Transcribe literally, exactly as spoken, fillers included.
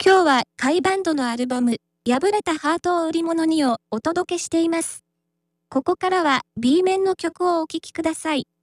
今日は甲斐バンドのアルバム、破れたハートを売り物にをお届けしています。ここからは B 面の曲をお聴きください。